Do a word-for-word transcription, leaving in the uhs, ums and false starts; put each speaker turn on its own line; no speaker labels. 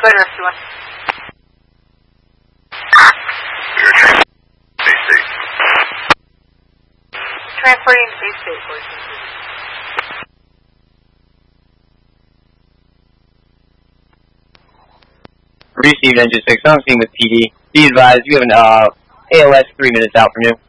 ahead, rescue one. Transporting Bay State, please.
Received engine six, I'm seeing with P D. Be advised, we have an uh, A L S three minutes out from you.